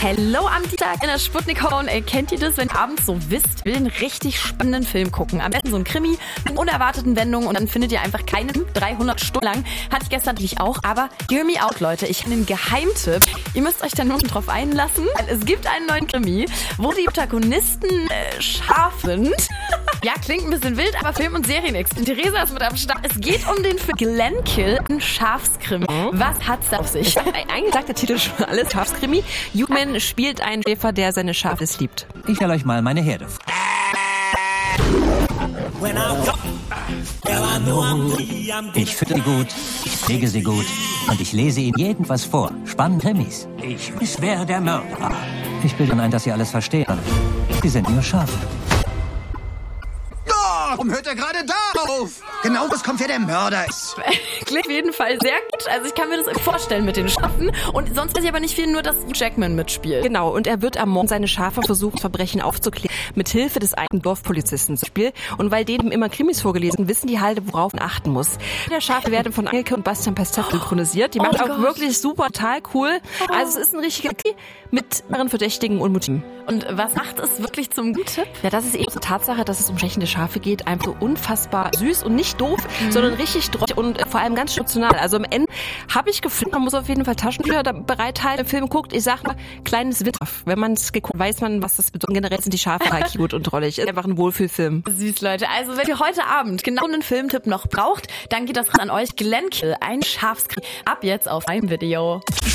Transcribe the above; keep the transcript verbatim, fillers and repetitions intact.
Hello am Dienstag in der Sputnik Horn. Kennt ihr das, wenn ihr abends so wisst, will einen richtig spannenden Film gucken? Am besten so ein Krimi mit unerwarteten Wendungen und dann findet ihr einfach keine dreihundert Stunden lang. Hatte ich gestern natürlich auch, aber hear me out, Leute. Ich habe einen Geheimtipp. Ihr müsst euch da nur drauf einlassen. Es gibt einen neuen Krimi, wo die Protagonisten äh, scharf sind. Ja, klingt ein bisschen wild, aber Film- und Serienexpertin Theresa ist mit am Start. Es geht um den Film Glenkill, ein Schafskrimi. Was hat's da auf sich? Eigentlich sagt der Titel schon alles. Schafskrimi. Human spielt einen Schäfer, der seine Schafe liebt. Ich stelle euch mal meine Herde vor. Ich fütter sie gut, ich pflege sie gut und ich lese ihnen jeden was vor. Spannende Krimis. Ich weiß, wer der Mörder war. Ich bilde ein, dass sie alles verstehen. Sie sind nur Schafe. Warum hört er gerade da auf? Genau, das kommt, wer der Mörder ist. Klingt auf jeden Fall sehr gut. Also ich kann mir das vorstellen mit den Schafen. Und sonst weiß ich aber nicht viel, nur dass Jackman mitspielt. Genau, und er wird am Morgen seine Schafe versuchen, Verbrechen aufzuklären. Mit Hilfe des eigenen Dorfpolizisten zum Beispiel. Und weil denen immer Krimis vorgelesen, wissen die halt, worauf man achten muss. Der Schafe werden von Angelke und Bastian Pastewka synchronisiert. Die Oh machen auch Gott. wirklich super, total cool. Also es ist ein richtiger Krimi mit anderen Verdächtigen und Motiven. Und was macht es wirklich zum guten Tipp? Ja, das ist eben die Tatsache, dass es um stechende Schafe geht. Einfach so unfassbar süß und nicht doof, mhm. sondern richtig drohig und vor allem ganz emotional. Also am Ende habe ich gefunden, man muss auf jeden Fall Taschentücher da bereithalten, wenn man Film guckt. Ich sag mal, kleines Witterf. Wenn man es geguckt, weiß man, was das bedeutet. Generell sind die Schafe halt cute und drollig. Ist einfach ein Wohlfühlfilm. Süß, Leute. Also wenn ihr heute Abend genau einen Filmtipp noch braucht, dann geht das an euch. Glenkill, ein Schafskrimi. Ab jetzt auf einem Video.